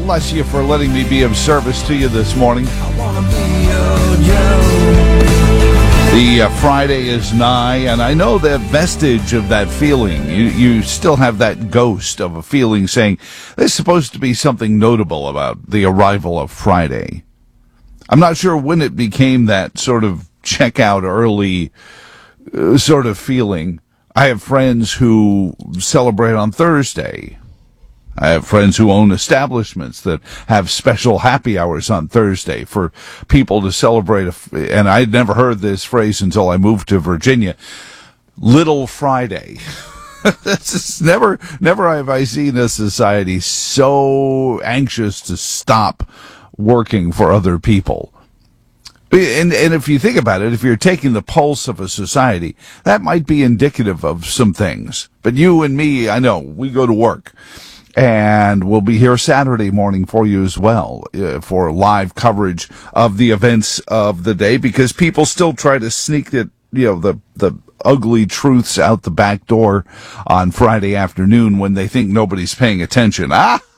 bless you for letting me be of service to you this morning. I wanna be your Joe. The Friday is nigh, and I know the vestige of that feeling. You still have that ghost of a feeling saying, there's supposed to be something notable about the arrival of Friday. I'm not sure when it became that sort of check out early sort of feeling. I have friends who celebrate on Thursday. I have friends who own establishments that have special happy hours on Thursday for people to celebrate. And I'd never heard this phrase until I moved to Virginia. Little Friday. Never have I seen a society so anxious to stop working for other people. And if you think about it, if you're taking the pulse of a society, that might be indicative of some things. But you and me, I know, we go to work. And we'll be here Saturday morning for you as well, for live coverage of the events of the day, because people still try to sneak it, the ugly truths out the back door on Friday afternoon when they think nobody's paying attention.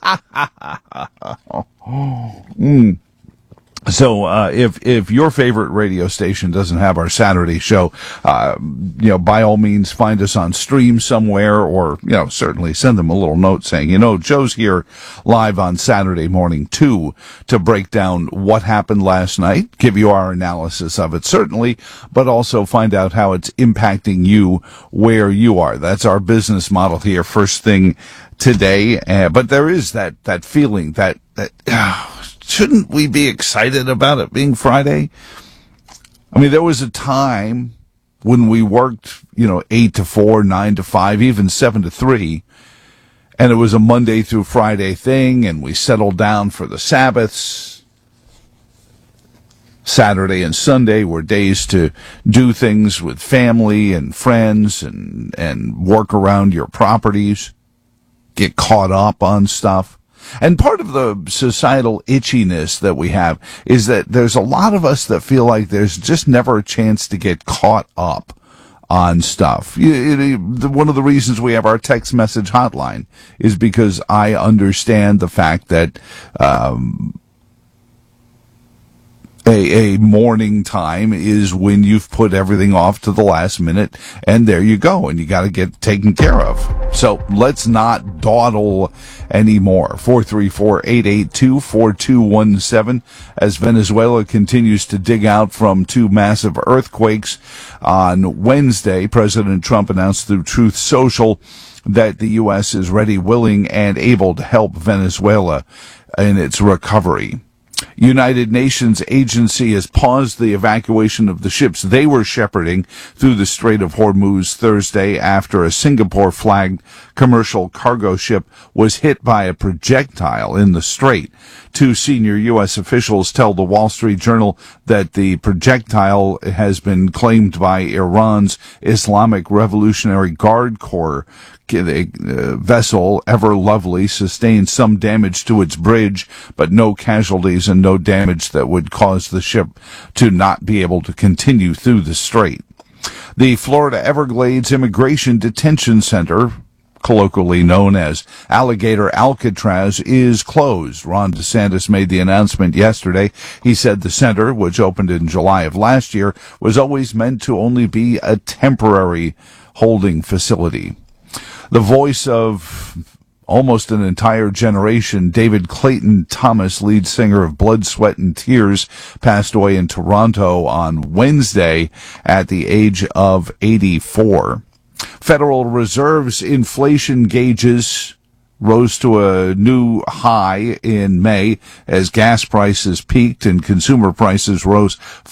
So, if your favorite radio station doesn't have our Saturday show, by all means find us on stream somewhere, or, certainly send them a little note saying, Joe's here live on Saturday morning too, to break down what happened last night, give you our analysis of it, certainly, but also find out how it's impacting you where you are. That's our business model here, first thing today. But there is that feeling that shouldn't we be excited about it being Friday? I mean, there was a time when we worked, 8 to 4, 9 to 5, even 7 to 3, and it was a Monday through Friday thing, and we settled down for the Sabbaths. Saturday and Sunday were days to do things with family and friends and work around your properties, get caught up on stuff. And part of the societal itchiness that we have is that there's a lot of us that feel like there's just never a chance to get caught up on stuff. One of the reasons we have our text message hotline is because I understand the fact that a morning time is when you've put everything off to the last minute, and there you go, and you got to get taken care of. So let's not dawdle anymore. 434-882-4217 as Venezuela continues to dig out from two massive earthquakes. On Wednesday, President Trump announced through Truth Social that the U.S. is ready, willing, and able to help Venezuela in its recovery. United Nations agency has paused the evacuation of the ships they were shepherding through the Strait of Hormuz Thursday after a Singapore-flagged commercial cargo ship was hit by a projectile in the strait. Two senior U.S. officials tell the Wall Street Journal that the projectile has been claimed by Iran's Islamic Revolutionary Guard Corps. The vessel, Ever Lovely, sustained some damage to its bridge, but no casualties and no damage that would cause the ship to not be able to continue through the strait. The Florida Everglades Immigration Detention Center, colloquially known as Alligator Alcatraz, is closed. Ron DeSantis made the announcement yesterday. He said the center, which opened in July of last year, was always meant to only be a temporary holding facility. The voice of almost an entire generation, David Clayton Thomas, lead singer of Blood, Sweat, and Tears, passed away in Toronto on Wednesday at the age of 84. Federal Reserve's inflation gauges rose to a new high in May as gas prices peaked and consumer prices rose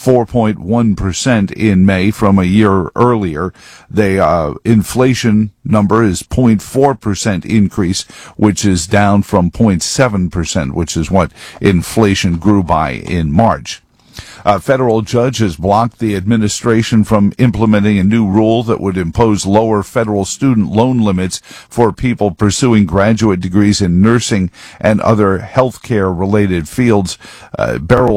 4.1% in May from a year earlier. The inflation number is 0.4% increase, which is down from 0.7%, which is what inflation grew by in March. A federal judge has blocked the administration from implementing a new rule that would impose lower federal student loan limits for people pursuing graduate degrees in nursing and other healthcare-related fields. Beryl